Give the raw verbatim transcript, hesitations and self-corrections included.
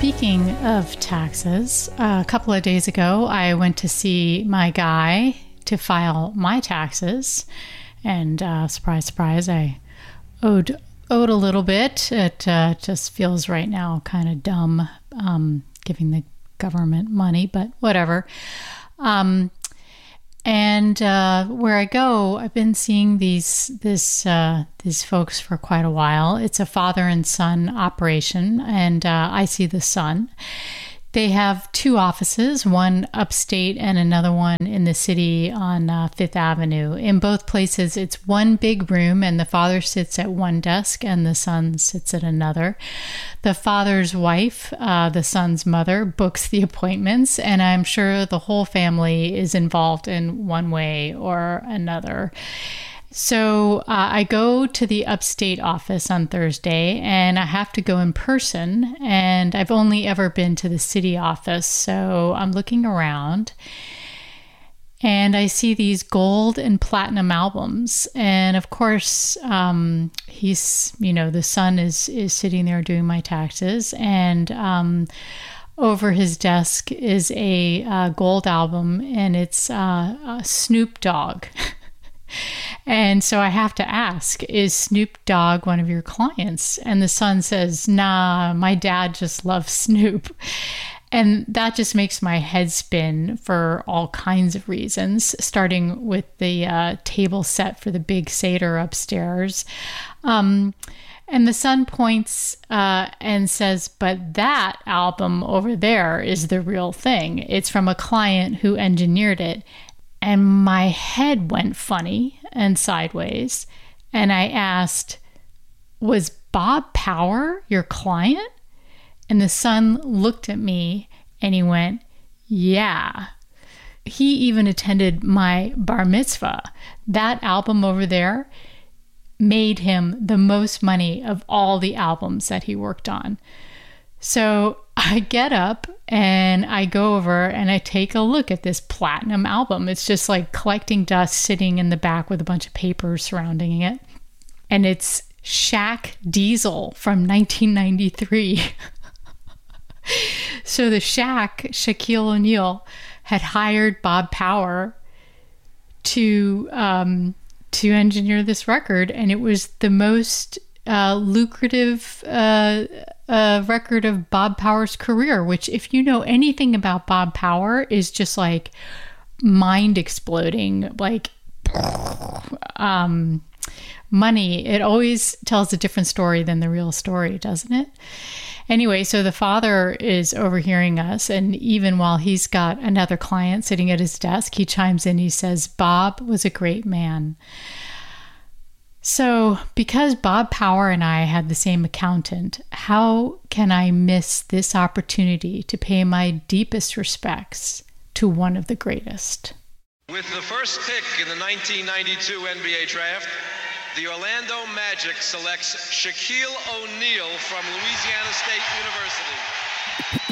Speaking of taxes, a couple of days ago, I went to see my guy to file my taxes. And uh, surprise, surprise, I owed owed a little bit. It uh, just feels right now kind of dumb um, giving the government money, but whatever. Um, and uh, where I go, I've been seeing these this uh, these folks for quite a while. It's a father and son operation, and uh, I see the son. They have two offices, one upstate and another one in the city on uh, Fifth Avenue. In both places, it's one big room, and the father sits at one desk and the son sits at another. The father's wife, uh, the son's mother, books the appointments, and I'm sure the whole family is involved in one way or another. So uh, I go to the upstate office on Thursday, and I have to go in person, and I've only ever been to the city office, so I'm looking around, and I see these gold and platinum albums, and of course, um, he's, you know, the son is, is sitting there doing my taxes, and um, over his desk is a uh, gold album, and it's uh, uh, Snoop Dogg. And so I have to ask, is Snoop Dogg one of your clients? And the son says, nah, my dad just loves Snoop. And that just makes my head spin for all kinds of reasons, starting with the uh, table set for the big Seder upstairs. Um, and the son points uh, and says, but that album over there is the real thing. It's from a client who engineered it. And my head went funny and sideways. And I asked, was Bob Power your client? And the son looked at me and he went, yeah. He even attended my bar mitzvah. That album over there made him the most money of all the albums that he worked on. So I get up and I go over and I take a look at this platinum album. It's just like collecting dust sitting in the back with a bunch of papers surrounding it. And it's Shaq Diesel from nineteen ninety-three. So the Shaq, Shaquille O'Neal, had hired Bob Power to um, to engineer this record, and it was the most uh, lucrative uh, uh, record of Bob Power's career. Which, if you know anything about Bob Power, is just like mind exploding, like um, money. It always tells a different story than the real story, doesn't it? Anyway, so the father is overhearing us, and even while he's got another client sitting at his desk, he chimes in, he says, Bob was a great man. So because Bob Power and I had the same accountant, how can I miss this opportunity to pay my deepest respects to one of the greatest? With the first pick in the nineteen ninety-two N B A draft, the Orlando Magic selects Shaquille O'Neal from Louisiana State University.